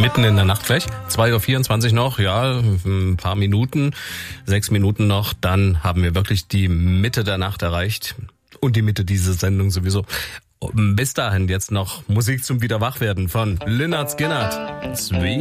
mitten in der Nacht gleich. 2:24 Uhr noch, ja, ein paar Minuten, 6 Minuten noch, dann haben wir wirklich die Mitte der Nacht erreicht. Und die Mitte dieser Sendung sowieso. Bis dahin jetzt noch Musik zum Wiederwachwerden von Lynyrd Skynyrd. Sweet.